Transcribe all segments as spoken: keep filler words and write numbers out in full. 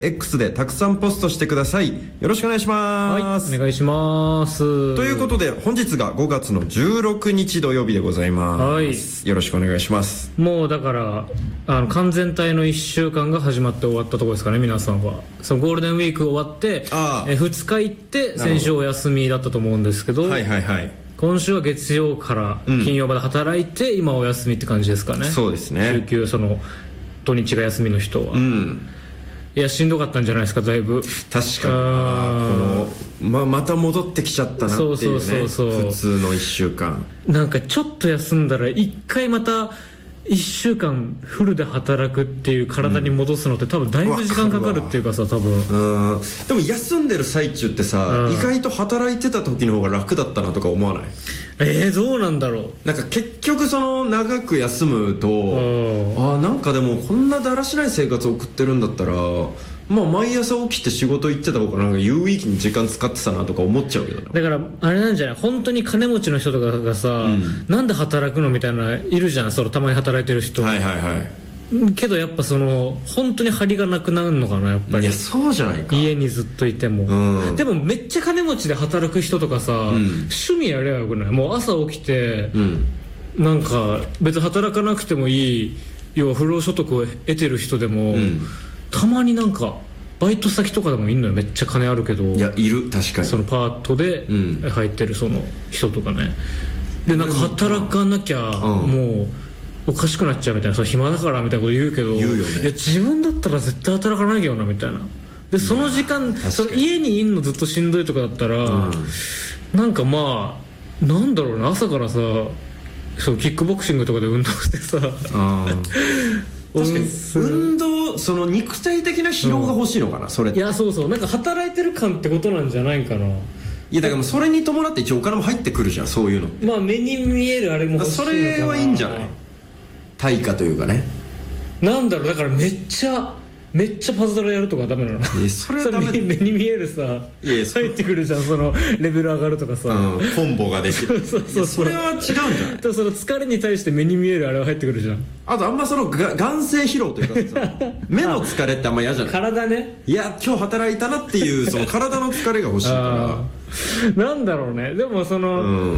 X でたくさんポストしてください。よろしくお願いします。 はい、お願いします。 ということで本日がごがつのじゅうろくにち土曜日でございます。はい、よろしくお願いします。 もうだからあの完全体のいっしゅうかんが始まって終わったところですかね、皆さんは。そのゴールデンウィーク終わってえふつか行って先週お休みだったと思うんですけど、 はいはいはい、 今週は月曜から金曜まで働いて、うん、今お休みって感じですかね。 そうですね。 週休、その土日が休みの人は、うん、いやしんどかったんじゃないですか、だいぶ。 確かにこの、ま、また戻ってきちゃったなっていうね。そうそうそうそう、普通のいっしゅうかんなんかちょっと休んだら一回またいっしゅうかんフルで働くっていう体に戻すのって多分だいぶ時間かかるっていうかさ、多分。 うん、でも休んでる最中ってさ、意外と働いてた時の方が楽だったなとか思わない？ えー、どうなんだろう。 なんか結局その長く休むと、ああなんかでもこんなだらしない生活を送ってるんだったら、まあ毎朝起きて仕事行ってた方がなんか有意義に時間使ってたなとか思っちゃうけどね。 だからあれなんじゃない、本当に金持ちの人とかがさ、うん、なんで働くのみたいないるじゃん、そのたまに働いてる人。 はいはいはい。 けどやっぱその本当に張りがなくなるのかな、やっぱり。 いやそうじゃないか、 家にずっといても、うん、でもめっちゃ金持ちで働く人とかさ、うん、趣味やればよくない？もう朝起きて、うん、なんか別に働かなくてもいい、要は不労所得を得てる人でも、うん、たまになんかバイト先とかでもいんのよ、めっちゃ金あるけど。 いやいる、確かに。 そのパートで入ってるその人とかね、でなんか働かなきゃもうおかしくなっちゃうみたいな、その暇だからみたいなこと言うけど、 言うよね。 いや自分だったら絶対働かないよなみたいな。でその時間、その家にいんのずっとしんどいとかだったら、うん、なんかまあなんだろうな、朝からさ、そうキックボクシングとかで運動してさ、あ確かに運動、その肉体的な疲労が欲しいのかな、うん、それって。 いやそうそう、なんか働いてる感ってことなんじゃないかな。 いやだからそれに伴って一応お金も入ってくるじゃん、そういうの。 まあ目に見えるあれも欲しいのかな。 それはいいんじゃない、対価というかね。 なんだろう、だからめっちゃめっちゃパズドラやるとかダメなの？ いやそれはダメ。 目に見えるさ、いや入ってくるじゃん、そのレベル上がるとかさ、 うん、コンボができる。そうそうそう、それは違うんじゃない？ だからその疲れに対して目に見えるあれは入ってくるじゃん。 あとあんまそのが眼性疲労というかさ目の疲れってあんま嫌じゃない？ 体ね。 いや今日働いたなっていうその体の疲れが欲しいからなんだろうね。でもその、うん、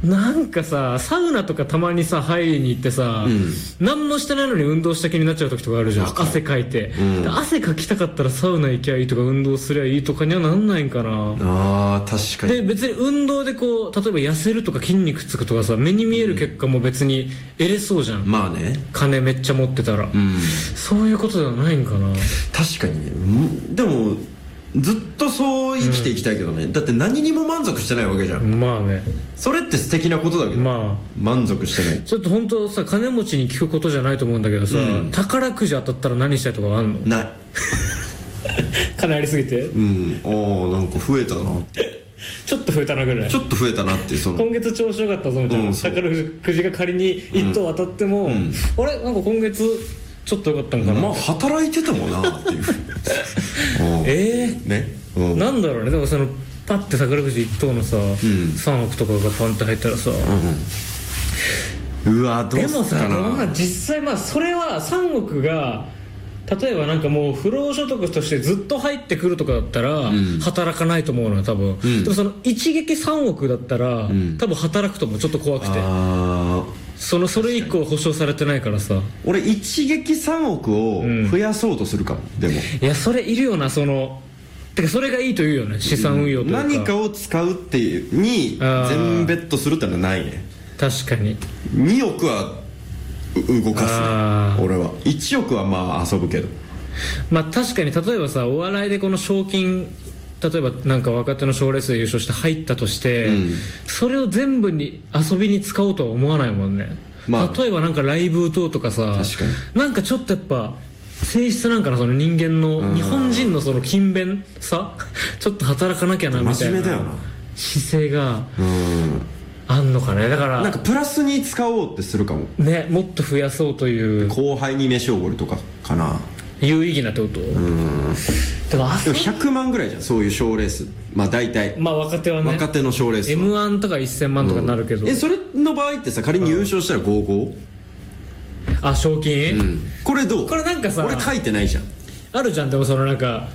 なんかさサウナとかたまにさ入りに行ってさ、うん、何もしてないのに運動した気になっちゃう時とかあるじゃん。汗かいて、うん、汗かきたかったらサウナ行きゃいいとか運動すりゃいいとかにはなんないんかな。 あー確かに。 で別に運動でこう例えば痩せるとか筋肉つくとかさ、目に見える結果も別に得れそうじゃん、 うん、まあね、 金めっちゃ持ってたら、うん、そういうことではないんかな。 確かにね。でもずっとそう生きていきたいけどね、うん、だって何にも満足してないわけじゃん。 まあね、 それって素敵なことだけど、まあ、満足してない。 ちょっと本当さ金持ちに聞くことじゃないと思うんだけどさ、うん、宝くじ当たったら何したいとかあんの？ない金ありすぎて、 うん、ああなんか増えたなってちょっと増えたなぐらい。 ちょっと増えたなっていう、その今月調子よかったぞみたいな、うん、宝くじが仮にいっ等当たっても、うん、あれなんか今月ちょっとよかったんかな、 まあ働いてたもんなっていうええー、ね、うん、なんだろうね。でもそのパッて宝くじいっ等のさ、うん、さんおくとかがパンって入ったらさ、 うん、うわどうすかな。 でもさ、まあ、実際まあそれはさんおくが例えばなんかもう不労所得としてずっと入ってくるとかだったら、うん、働かないと思うのよ多分、うん、でもその一撃さんおくだったら、うん、多分働くともちょっと怖くて、あそのそれ以降保証されてないからさ。俺一撃さんおくを増やそうとするかも、うん、でもいやそれいるよな、そのてかそれがいいというよね、資産運用というか、 何かを使うっていうに全ベットするってのはないね。確かににおくは動かすね俺は。いちおくはまあ遊ぶけど、 まあ確かに例えばさお笑いでこの賞金例えばなんか若手の賞レースで優勝して入ったとして、うん、それを全部に遊びに使おうとは思わないもんね、まあ、例えばなんかライブ等とかさ、確かになんかちょっとやっぱ性質なんかな、その人間の日本人のその勤勉さちょっと働かなきゃなみたいな姿勢があんのかね。だからなんかプラスに使おうってするかもね、もっと増やそうという。 後輩に飯をおごるとかかな、 有意義なってこと。うん、 でもひゃくまんぐらいじゃんそういう賞レース。まあ大体まあ若手はね、 若手の賞レース エムワン とかせんまんとかになるけど、 うん、えそれの場合ってさ仮に優勝したらごじゅうご、 あ賞金、 うん、これどう？ これなんかさ俺書いてないじゃん。 あるじゃん。でもそのなんか